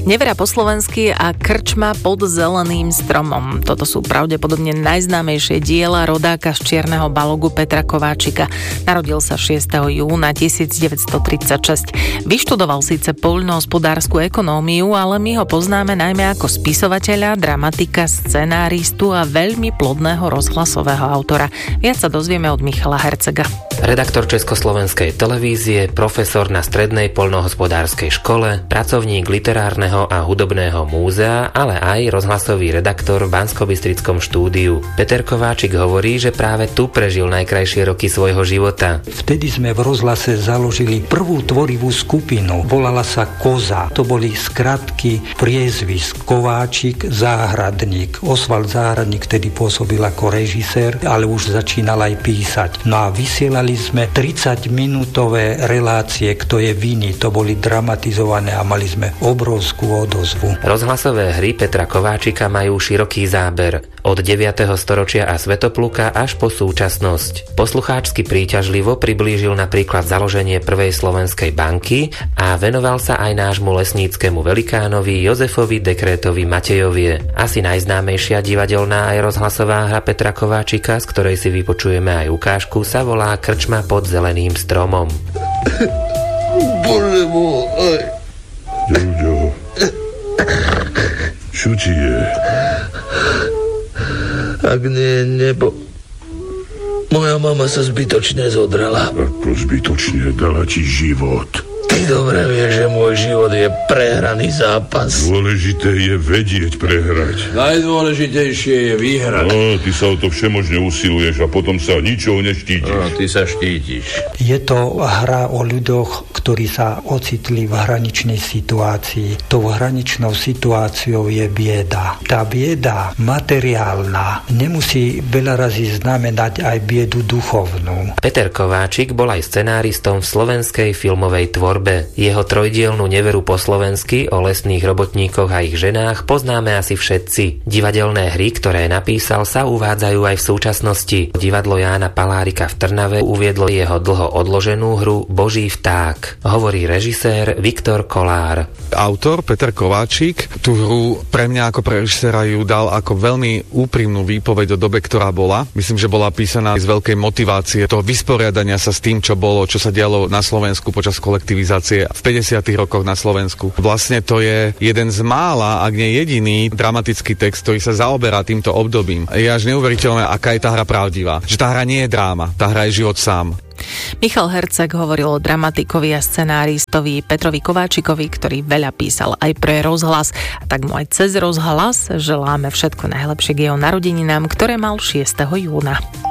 Nevera po slovensky a Krčma pod zeleným stromom. Toto sú pravdepodobne najznámejšie diela rodáka z Čierneho Balogu Petra Kováčika. Narodil sa 6. júna 1936. Vyštudoval síce poľnohospodársku ekonómiu, ale my ho poznáme najmä ako spisovateľa, dramatika, scenáristu a veľmi plodného rozhlasového autora. Viac sa dozvieme od Michala Hercega. Redaktor Československej televízie, profesor na Strednej poľnohospodárskej škole, pracovník Literárneho a hudobného múzea, ale aj rozhlasový redaktor v Banskobystrickom štúdiu. Peter Kováčik hovorí, že práve tu prežil najkrajšie roky svojho života. Vtedy sme v rozhlase založili prvú tvorivú skupinu. Volala sa Koza. To boli skratky priezvisk. Kováčik, Záhradník. Osvald Záhradník vtedy pôsobil ako režisér, ale už začínal aj písať. No a vysielali sme 30-minútové relácie, kto je vinný. To boli dramatizované a mali sme obrovskú odozvu. Rozhlasové hry Petra Kováčika majú široký záber. Od 9. storočia a Svätopluka až po súčasnosť. Poslucháčsky príťažlivo priblížil napríklad založenie prvej slovenskej banky a venoval sa aj nášmu lesníckemu velikánovi Jozefovi Dekrétovi Matejovie. Asi najznámejšia divadelná aj rozhlasová hra Petra Kováčika, z ktorej si vypočujeme aj ukážku, sa volá Krčma pod zeleným stromom. Bože môj. Ďuďo, čo ti je? Ak nie nebo... Moja mama sa zbytočne zodrala. Ako zbytočne dala ti život? Ty dobre vieš, že môj život je prehraný zápas. Dôležité je vedieť prehrať. Najdôležitejšie je vyhrať. No, ty sa o to všemožne usiluješ a potom sa ničoho neštítiš. No, ty sa štítiš. Je to hra o ľuďoch, ktorí sa ocitli v hraničnej situácii. Tou hraničnou situáciou je bieda. Tá bieda materiálna nemusí veľa razy znamenať aj biedu duchovnú. Peter Kováčik bol aj scenáristom v slovenskej filmovej tvorbe. Jeho trojdielnu Neveru po slovensky o lesných robotníkoch a ich ženách poznáme asi všetci. Divadelné hry, ktoré napísal, sa uvádzajú aj v súčasnosti. Divadlo Jána Palárika v Trnave uviedlo jeho dlho odloženú hru Boží vták. Hovorí režisér Viktor Kolár. Autor Peter Kováčik tú hru pre mňa ako pre režiséra ju dal ako veľmi úprimnú výpoveď o dobe, ktorá bola. Myslím, že bola písaná z veľkej motivácie toho vysporiadania sa s tým, čo bolo, čo sa dialo na Slovensku počas kolektivizácie v 50. rokoch na Slovensku. Vlastne to je jeden z mála, ak nie jediný dramatický text, ktorý sa zaoberá týmto obdobím. Je až neuveriteľné, aká je tá hra pravdivá. Že tá hra nie je dráma, tá hra je život sám. Michal Herceg hovoril o dramatikovi a scenáristovi Petrovi Kováčikovi, ktorý veľa písal aj pre rozhlas. A tak mu aj cez rozhlas želáme všetko najlepšie k jeho narodeninám, ktoré mal 6. júna.